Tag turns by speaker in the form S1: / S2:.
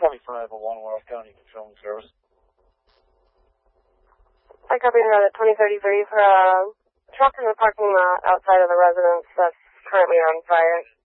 S1: 25 of One World County Patrolman Service.
S2: I copy that at 2033 for a truck in the parking lot outside of the residence that's currently on fire.